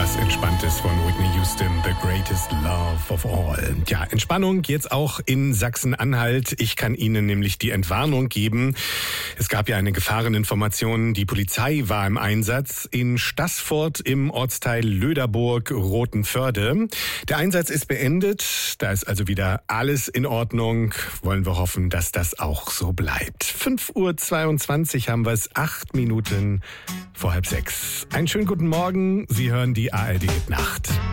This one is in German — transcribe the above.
Was Entspanntes von Whitney Houston, The Greatest Love of All. Ja, Entspannung jetzt auch in Sachsen-Anhalt. Ich kann Ihnen nämlich die Entwarnung geben. Es gab ja eine Gefahreninformation. Die Polizei war im Einsatz in Staßfurt im Ortsteil Löderburg-Rotenförde. Der Einsatz ist beendet. Da ist also wieder alles in Ordnung. Wollen wir hoffen, dass das auch so bleibt. 5:22 Uhr haben wir es, 8 Minuten vor 5:30. Einen schönen guten Morgen. Sie hören die ARD Nacht.